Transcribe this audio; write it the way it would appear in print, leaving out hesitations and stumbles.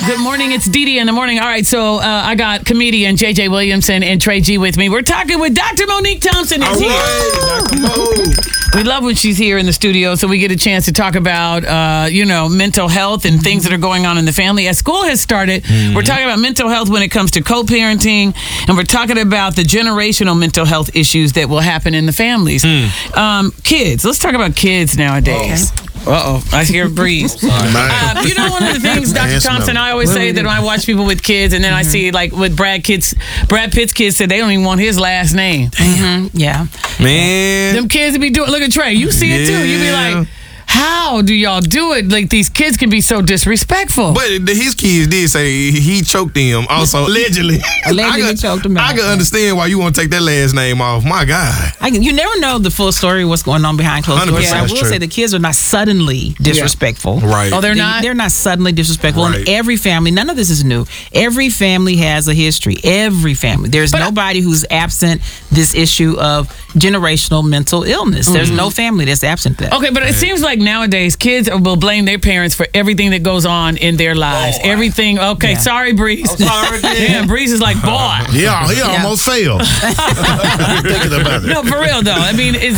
Good morning. It's Dee Dee in the morning. All right, so I got comedian JJ Williamson and Trey G with me. We're talking with Dr. Monique Thompson is here. Dr. Mo. We love when she's here in the studio, so we get a chance to talk about, mental health and things that are going on in the family. As school has started, we're talking about mental health when it comes to co-parenting, and we're talking about the generational mental health issues that will happen in the families. Kids. Let's talk about kids nowadays. Uh-oh, I hear a breeze. One of the things, Dr. Thompson, I always say that when I watch people with kids, and then I see, like, with Brad Pitt's kids said they don't even want his last name. Yeah. Man. Them kids be doing, look at Trey, you see it too. You be like, how do y'all do it? Like, these kids can be so disrespectful. But his kids did say he choked him also, allegedly. Allegedly choked him out. I can understand why you want to take that last name off. My God. You never know the full story, what's going on behind closed doors. I will say the kids are not suddenly disrespectful. Right. Oh, they're not? They're not suddenly disrespectful. Right. And every family, none of this is new. Every family has a history. Every family. There's nobody who's absent this issue of generational mental illness. There's no family that's absent that. Okay, but it seems like nowadays kids will blame their parents for everything that goes on in their lives. Everything. Okay, Yeah. sorry, Breeze. Sorry, Yeah, Breeze is like, boy. he almost failed. Thinking about it. No, for real though. I mean,